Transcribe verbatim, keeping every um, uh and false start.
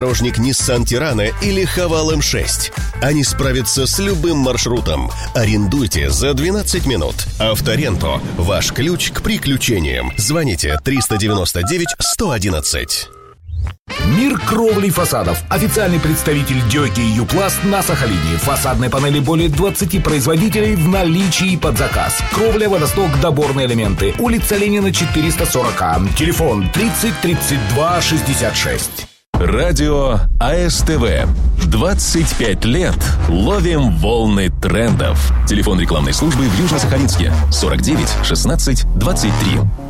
внедорожник Nissan Terrano или Haval эм шесть. Они справятся с любым маршрутом. Арендуйте за двенадцать минут. Авторенто. Ваш ключ к приключениям. Звоните триста девяносто девять сто одиннадцать. Мир кровли и фасадов. Официальный представитель Дёки и Юпласт на Сахалине. Фасадные панели более двадцати производителей в наличии под заказ. Кровля, водосток, доборные элементы. Улица Ленина, четыреста сорок А. Телефон тридцать тридцать два шестьдесят шесть. Радио АСТВ. двадцать пять лет ловим волны трендов. Телефон рекламной службы в Южно-Сахалинске сорок девять шестнадцать двадцать три.